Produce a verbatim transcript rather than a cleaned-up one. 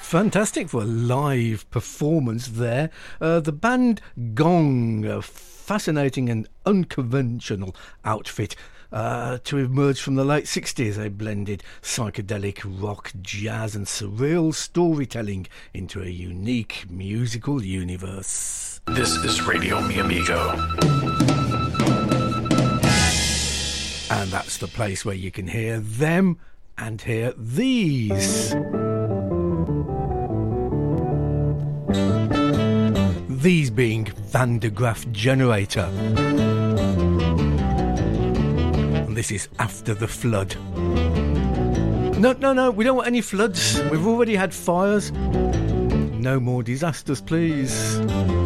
Fantastic for a live performance there. Uh, the band Gong, a fascinating and unconventional outfit uh, to emerge from the late sixties. They blended psychedelic rock, jazz and surreal storytelling into a unique musical universe. This is Radio Mi Amigo. And that's the place where you can hear them and hear these. These being Van de Graaff Generator. And this is After the Flood. No, no, no, we don't want any floods. We've already had fires. No more disasters, please.